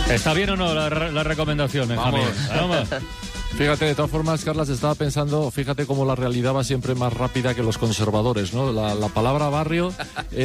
¿Está bien o no la recomendación, Benjamín? Vamos. Fíjate, de todas formas, Carlas, estaba pensando, fíjate cómo la realidad va siempre más rápida que los conservadores, ¿no? La palabra barrio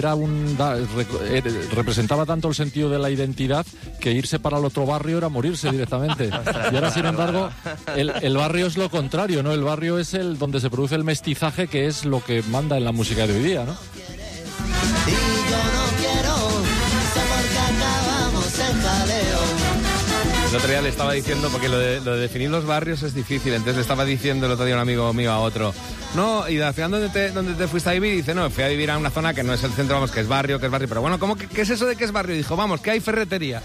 representaba tanto el sentido de la identidad que irse para el otro barrio era morirse directamente. Y ahora, sin embargo, el barrio es lo contrario, ¿no? El barrio es el donde se produce el mestizaje, que es lo que manda en la música de hoy día, ¿no? Y yo no quiero, sé por qué acabamos en jaleo. El otro día le estaba diciendo, porque lo de definir los barrios es difícil, entonces le estaba diciendo el otro día un amigo mío a otro, no, y al final ¿dónde te fuiste a vivir? Y dice, no, fui a vivir a una zona que no es el centro, vamos, que es barrio, pero bueno, ¿cómo qué es eso de que es barrio? Y dijo, vamos, que hay ferretería.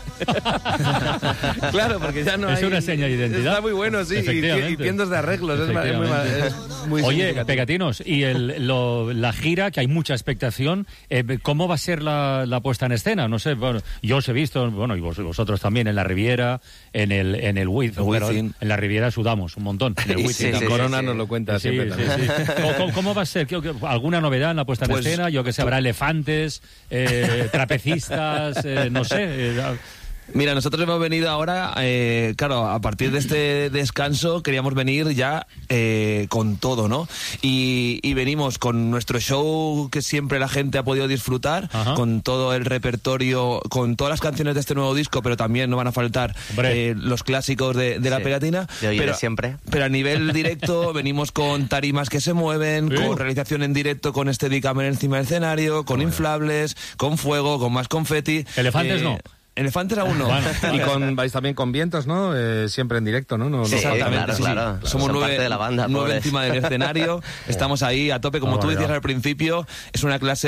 Claro, porque ya no hay... Es una seña de identidad. Está muy bueno, sí, y tiendos de arreglos, es muy Oye, Pegatinos, y la gira, que hay mucha expectación, ¿cómo va a ser la puesta en escena? No sé, bueno, yo os he visto, bueno, y vosotros también, en la Riviera, en el Wizzing, pero en la Riviera sudamos un montón. En el Wizzing, sí, Corona nos lo cuenta siempre también. ¿Cómo va a ser? ¿Alguna novedad en la puesta en escena? Yo que sé, habrá elefantes, trapecistas, no sé... Mira, nosotros hemos venido ahora, claro, a partir de este descanso queríamos venir ya con todo, ¿no? Y venimos con nuestro show que siempre la gente ha podido disfrutar, con todo el repertorio, con todas las canciones de este nuevo disco, pero también no van a faltar los clásicos de la pegatina. Pero siempre. Pero a nivel directo venimos con tarimas que se mueven, con realización en directo con Steadicam encima del escenario, con inflables, con fuego, con más confeti. Elefantes no. Elefantes aún no. Y vais también con vientos, ¿no? Siempre en directo, ¿no? Sí, exactamente. Claro. Somos parte de la banda, nueve encima del escenario. Estamos ahí a tope, como tú decías al principio. Es una clase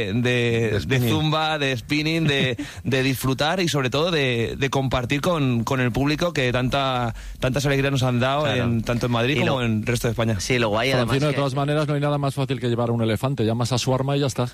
de zumba, de spinning, de disfrutar y sobre todo de compartir con el público que tantas alegrías nos han dado, tanto en Madrid como en el resto de España. Sí, lo guay además de todas maneras no hay nada más fácil que llevar a un elefante. Llamas a su arma y ya está.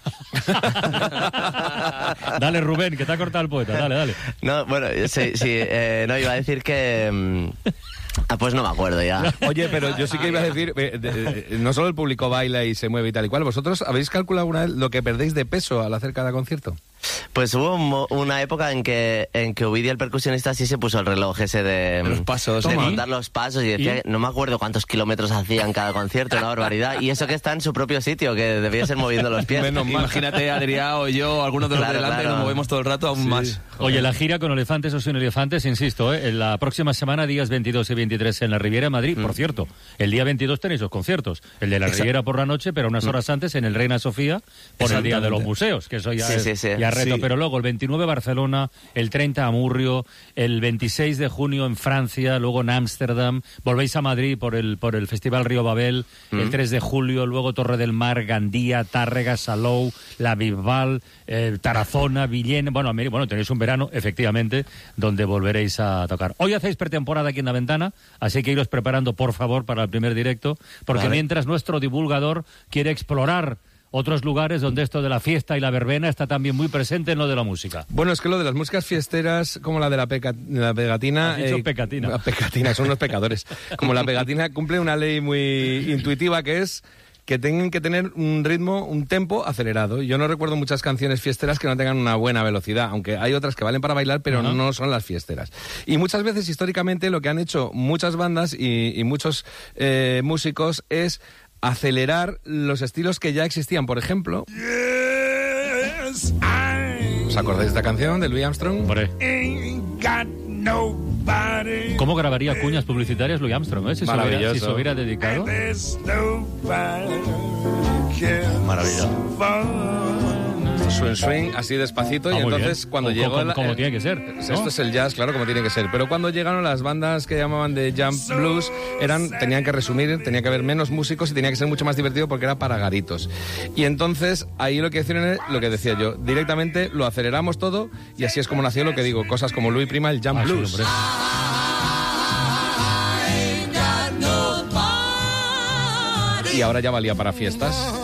Dale, Rubén, que te ha cortado el poeta. Dale. No, bueno, sí, no, iba a decir que... pues no me acuerdo ya. Oye, pero yo sí que iba a decir, no solo el público baila y se mueve y tal y cual, ¿vosotros habéis calculado alguna vez lo que perdéis de peso al hacer cada concierto? Pues hubo una época en que Ovidio, el percusionista, sí se puso el reloj ese de los pasos, de contar los pasos y decía, no me acuerdo cuántos kilómetros hacía en cada concierto, una barbaridad. Y eso que está en su propio sitio, que debía ser moviendo los pies. Menos mal. Imagínate, Adrián o yo, algunos de los de delante, nos movemos todo el rato aún más. Oye, la gira con elefantes o sin elefantes, insisto, en la próxima semana, días 22 y 23 en la Riviera, Madrid. Por cierto, el día 22 tenéis los conciertos. El de la Riviera por la noche, pero unas horas antes en el Reina Sofía, por el Día de los Museos, que eso ya ya reto. Pero luego el 29 Barcelona, el 30 Amurrio, el 26 de junio en Francia, luego en Ámsterdam, volvéis a Madrid por el Festival Río Babel, el 3 de julio, luego Torre del Mar, Gandía, Tárrega, Salou, La Bisbal, Tarazona, Villena, bueno, tenéis un verano, efectivamente, donde volveréis a tocar. Hoy hacéis pretemporada aquí en La Ventana, así que iros preparando, por favor, para el primer directo, porque mientras nuestro divulgador quiere explorar otros lugares donde esto de la fiesta y la verbena está también muy presente en lo de la música. Bueno, es que lo de las músicas fiesteras, como la de la pegatina... Has dicho pegatina. La pegatina, son unos pecadores. Como la pegatina cumple una ley muy intuitiva, que es que tengan que tener un ritmo, un tempo acelerado. Yo no recuerdo muchas canciones fiesteras que no tengan una buena velocidad, aunque hay otras que valen para bailar, pero no son las fiesteras. Y muchas veces, históricamente, lo que han hecho muchas bandas y muchos músicos es acelerar los estilos que ya existían. Por ejemplo, ¿os acordáis de esta canción de Louis Armstrong? Hombre. ¿Cómo grabaría cuñas publicitarias Louis Armstrong? Si se hubiera dedicado. Maravilloso. Swing, así despacito, y entonces cuando llegó... Como tiene que ser, ¿no? Esto es el jazz, claro, como tiene que ser. Pero cuando llegaron las bandas que llamaban de jump blues, tenían que resumir, tenía que haber menos músicos y tenía que ser mucho más divertido porque era para garitos. Y entonces, ahí lo que decía yo, directamente lo aceleramos todo y así es como nació lo que digo, cosas como Louis Prima, el jump blues. Sí, y ahora ya valía para fiestas.